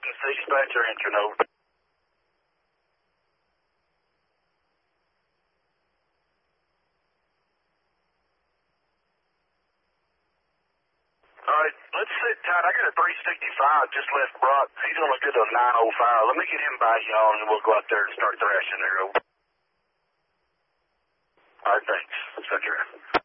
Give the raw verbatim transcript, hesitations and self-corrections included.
Dispatcher entering over. All right, let's sit tight. I got a three sixty-five just left Brock. He's only good to a nine oh five. Let me get him by y'all, and we'll go out there and start thrashing there. Over. All right, thanks. Let's set your